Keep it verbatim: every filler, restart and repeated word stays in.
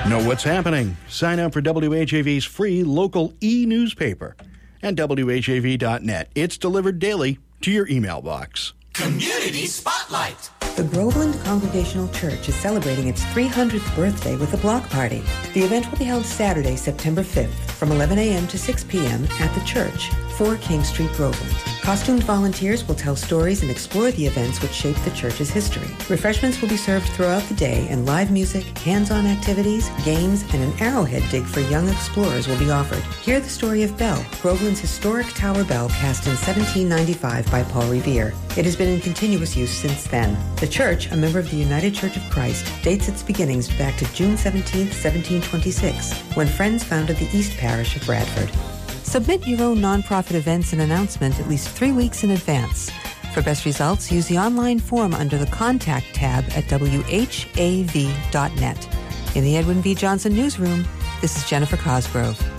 Know what's happening? Sign up for W H A V's free local e-newspaper at W H A V dot net. It's delivered daily to your email box. Community Spotlight. The Groveland Congregational Church is celebrating its three hundredth birthday with a block party. The event will be held Saturday, September fifth, from eleven a.m. to six p.m. at the church, four King Street, Groveland. Costumed volunteers will tell stories and explore the events which shaped the church's history. Refreshments will be served throughout the day, and live music, hands-on activities, games, and an arrowhead dig for young explorers will be offered. Hear the story of Bell, Groveland's historic tower bell cast in seventeen ninety-five by Paul Revere. It has been in continuous use since then. The church, a member of the United Church of Christ, dates its beginnings back to June seventeenth, seventeen twenty-six, when Friends founded the East Parish of Bradford. Submit your own nonprofit events and announcement at least three weeks in advance. For best results, use the online form under the Contact tab at W H A V dot net. In the Edwin V. Johnson Newsroom, this is Jennifer Cosgrove.